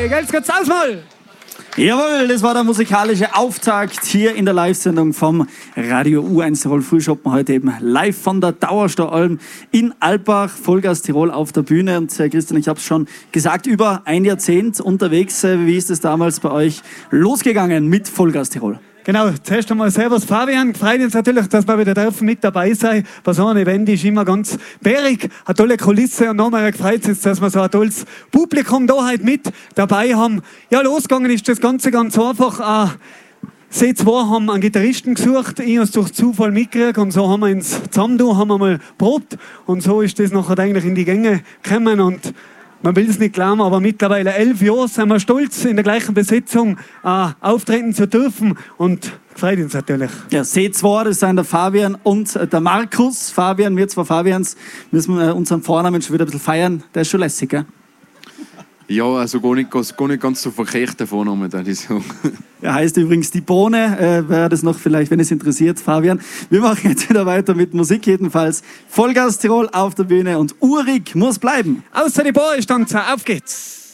Jetzt geht's aus mal! Jawohl, das war der musikalische Auftakt hier in der Live-Sendung vom Radio U1 Tirol Frühschoppen. Heute eben live von der Dauerstoralm in Alpbach, Vollgas Tirol auf der Bühne. Und Christian, ich habe es schon gesagt, über ein Jahrzehnt unterwegs. Wie ist es damals bei euch losgegangen mit Vollgas Tirol? Genau, zuerst einmal servus Fabian. Freut uns natürlich, dass wir wieder dürfen mit dabei sein. Bei so einem Event ist immer ganz bärig, eine tolle Kulisse und nochmal gefreut uns, dass wir so ein tolles Publikum da heute mit dabei haben. Ja, losgegangen ist das Ganze ganz einfach. Sie zwei haben einen Gitarristen gesucht, ich habe es durch Zufall mitgekriegt und so haben wir uns zusammen da, haben wir mal probt und so ist das nachher eigentlich in die Gänge gekommen und man will es nicht glauben, aber mittlerweile 11 Jahre sind wir stolz, in der gleichen Besetzung auftreten zu dürfen und freut uns natürlich. Ja, C2, das sind der Fabian und der Markus. Fabian, wir zwei Fabians, müssen wir unseren Vornamen schon wieder ein bisschen feiern. Der ist schon lässig, gell? Ja, also gar nicht ganz so verkehrt der Vorname, würde ich sagen. Er heißt übrigens die Bohne, wäre das noch vielleicht, wenn es interessiert, Fabian. Wir machen jetzt wieder weiter mit Musik jedenfalls. Vollgas Tirol auf der Bühne und Urik muss bleiben. Außer die Bohre stand auf geht's!